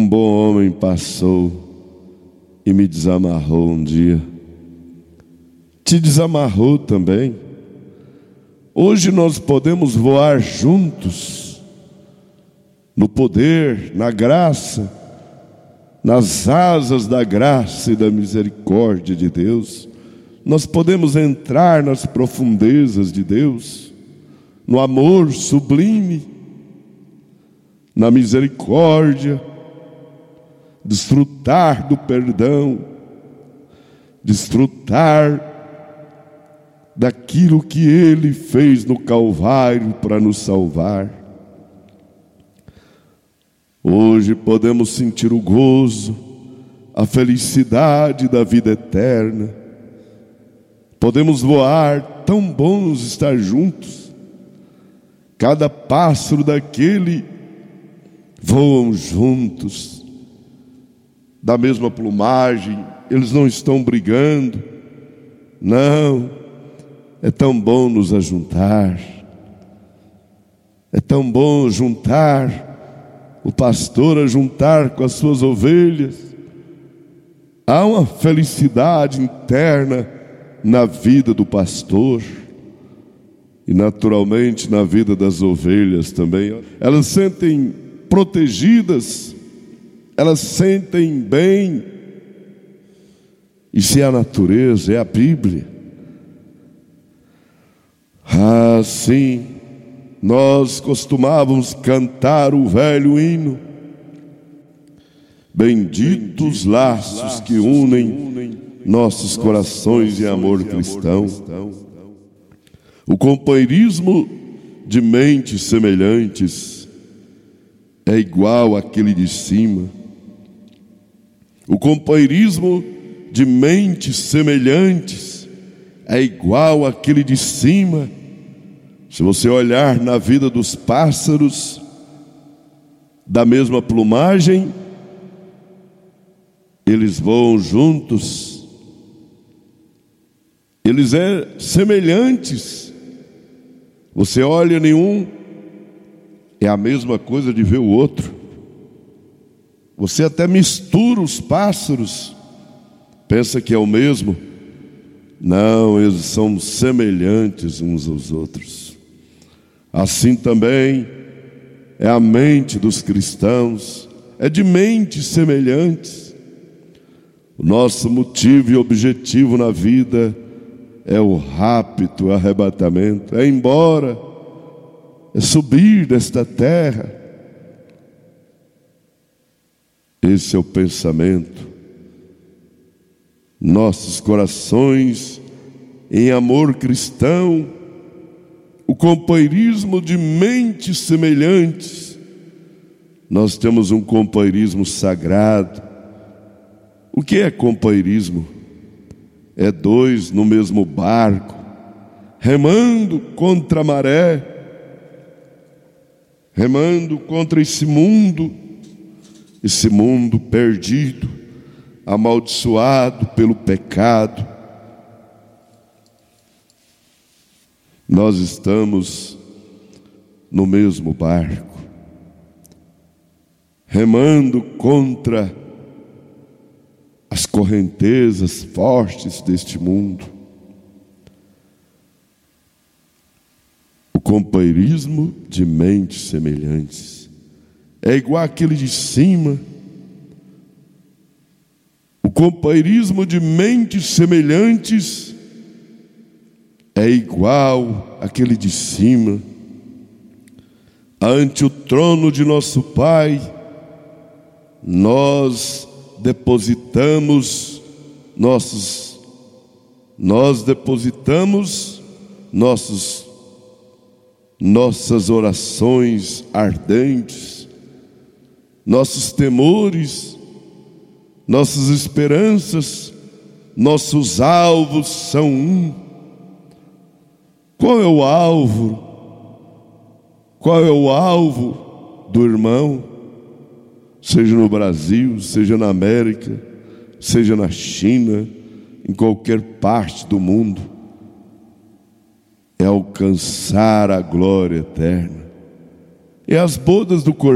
Um bom homem passou e me desamarrou um dia. Te desamarrou também. Hoje nós podemos voar juntos, no poder, na graça, nas asas da graça e da misericórdia de Deus. Nós podemos entrar nas profundezas de Deus, no amor sublime, na misericórdia, desfrutar do perdão, desfrutar daquilo que Ele fez no Calvário para nos salvar. Hoje podemos sentir o gozo, a felicidade da vida eterna. Podemos voar, tão bons estar juntos. Cada pássaro daquele voam juntos, da mesma plumagem, eles não estão brigando. Não, é tão bom nos ajuntar. É tão bom juntar, o pastor a juntar com as suas ovelhas. Há uma felicidade interna na vida do pastor e naturalmente na vida das ovelhas também. Elas sentem protegidas, elas sentem bem. Isso é a natureza, é a Bíblia. Sim, nós costumávamos cantar o velho hino: benditos laços que unem nossos corações em amor cristão. O companheirismo de mentes semelhantes é igual àquele de cima. O companheirismo de mentes semelhantes é igual àquele de cima. Se você olhar na vida dos pássaros da mesma plumagem, eles voam juntos. Eles são semelhantes. Você olha nenhum, é a mesma coisa de ver o outro. Você até mistura os pássaros, pensa que é o mesmo. Não, eles são semelhantes uns aos outros. Assim também é a mente dos cristãos, é de mentes semelhantes. O nosso motivo e objetivo na vida é o rápido arrebatamento, é ir embora, é subir desta terra. Esse é o pensamento. Nossos corações em amor cristão, o companheirismo de mentes semelhantes. Nós temos um companheirismo sagrado. O que é companheirismo? É dois no mesmo barco, remando contra a maré, remando contra esse mundo perdido, amaldiçoado pelo pecado. Nós estamos no mesmo barco, remando contra as correntezas fortes deste mundo. O companheirismo de mentes semelhantes é igual àquele de cima. O companheirismo de mentes semelhantes é igual àquele de cima. Ante o trono de nosso Pai, nós depositamos nossas orações ardentes, nossos temores, nossas esperanças, nossos alvos são um. Qual é o alvo? Qual é o alvo do irmão? Seja no Brasil, seja na América, seja na China, em qualquer parte do mundo, é alcançar a glória eterna. É as bodas do Cordeiro.